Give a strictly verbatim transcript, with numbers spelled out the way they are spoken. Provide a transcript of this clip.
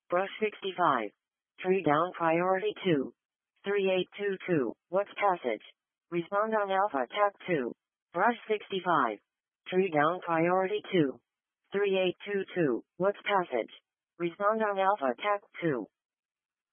Brush sixty-five. Tree down priority two. three eight two two. What's passage? Respond on Alpha Tac two. Brush sixty-five. Tree down priority two. three eight two two. What's passage? Respond on Alpha Tac two.